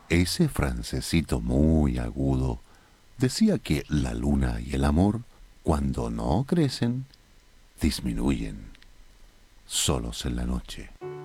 Ese francesito muy agudo decía que la luna y el amor, cuando no crecen, disminuyen, solos en la noche.